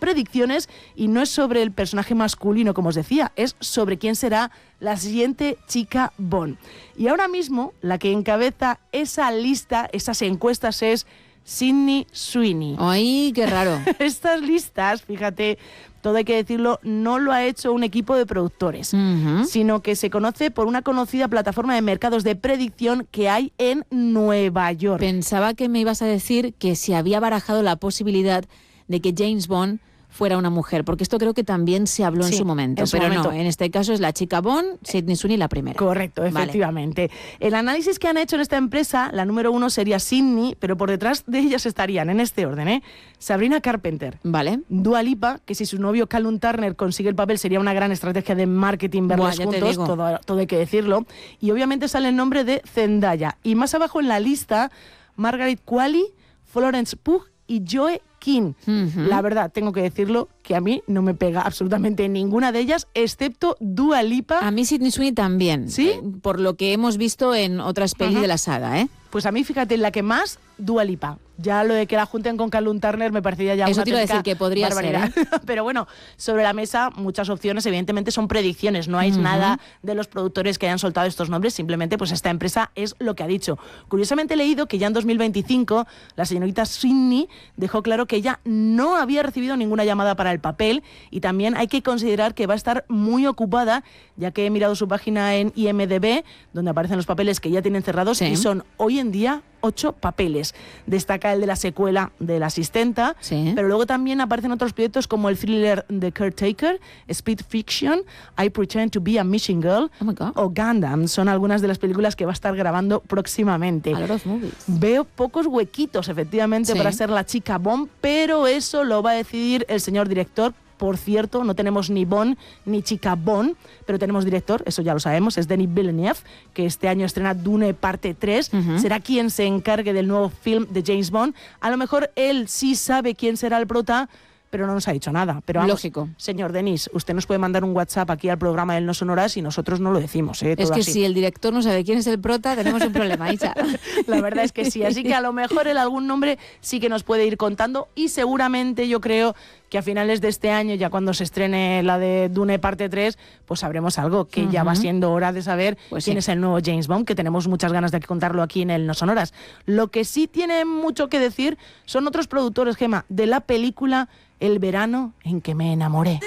predicciones y no es sobre el personaje masculino, como os decía, es sobre quién será la siguiente chica Bond. Y ahora mismo la que encabeza esa lista, esas encuestas es Sydney Sweeney. ¡Ay, qué raro! Estas listas, fíjate, todo hay que decirlo, no lo ha hecho un equipo de productores, sino que se conoce por una conocida plataforma de mercados de predicción que hay en Nueva York. Pensaba que me ibas a decir que se había barajado la posibilidad de que James Bond fuera una mujer, porque esto creo que también se habló en su momento, pero no, en este caso es la chica Bond, Sydney Sweeney la primera. Correcto, efectivamente. Vale. El análisis que han hecho en esta empresa, la número 1 sería Sydney, pero por detrás de ellas estarían, en este orden, Sabrina Carpenter, vale, Dua Lipa, que si su novio Callum Turner consigue el papel sería una gran estrategia de marketing verlos juntos, todo hay que decirlo, y obviamente sale el nombre de Zendaya, y más abajo en la lista, Margaret Qualley, Florence Pugh y Joe King. La verdad, tengo que decirlo, que a mí no me pega absolutamente ninguna de ellas, excepto Dua Lipa. A mí Sydney Sweeney también, ¿sí? Por lo que hemos visto en otras pelis de la saga, Pues a mí, fíjate, la que más, Dua Lipa. Ya lo de que la junten con Callum Turner me parecía ya eso una te iba a decir que podría barbaridad. ser, Pero bueno, sobre la mesa muchas opciones, evidentemente son predicciones, no hay nada de los productores que hayan soltado estos nombres, simplemente pues esta empresa es lo que ha dicho. Curiosamente he leído que ya en 2025 la señorita Sweeney dejó claro que ella no había recibido ninguna llamada para el papel y también hay que considerar que va a estar muy ocupada, ya que he mirado su página en IMDb, donde aparecen los papeles que ya tienen cerrados y son hoy en día 8 papeles. Destaca el de la secuela de La Asistenta, pero luego también aparecen otros proyectos como el thriller The Caretaker, Speed Fiction, I Pretend to be a Missing Girl o Gundam. Son algunas de las películas que va a estar grabando próximamente. A lot of movies. Veo pocos huequitos, efectivamente, para ser la chica Bond, pero eso lo va a decidir el señor director. Por cierto, no tenemos ni Bond ni chica Bond, pero tenemos director, eso ya lo sabemos, es Denis Villeneuve, que este año estrena Dune parte 3. Será quien se encargue del nuevo film de James Bond. A lo mejor él sí sabe quién será el prota, pero no nos ha dicho nada. Pero vamos, lógico. Señor Denis, usted nos puede mandar un WhatsApp aquí al programa del No Sonoras y nosotros no lo decimos. Es que así. Si el director no sabe quién es el prota, tenemos un problema, Isa. La verdad es que sí, así que a lo mejor él algún nombre sí que nos puede ir contando y seguramente yo creo que a finales de este año, ya cuando se estrene la de Dune parte 3, pues sabremos algo, que ya va siendo hora de saber quién es el nuevo James Bond, que tenemos muchas ganas de contarlo aquí en el No Sonoras. Lo que sí tiene mucho que decir son otros productores, Gemma, de la película El verano en que me enamoré.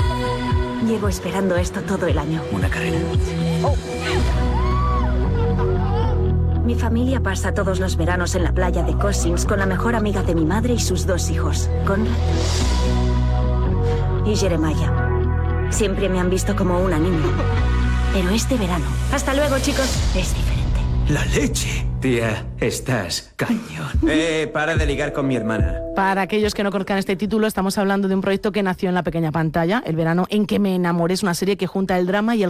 Llevo esperando esto todo el año. Una carrera. Mi familia pasa todos los veranos en la playa de Cossins con la mejor amiga de mi madre y sus 2 hijos, Conrad y Jeremiah. Siempre me han visto como una niña. Pero este verano, hasta luego, chicos, es diferente. ¡La leche! Tía, estás cañón. Para de ligar con mi hermana. Para aquellos que no conozcan este título, estamos hablando de un proyecto que nació en la pequeña pantalla. El verano en que me enamoré es una serie que junta el drama y el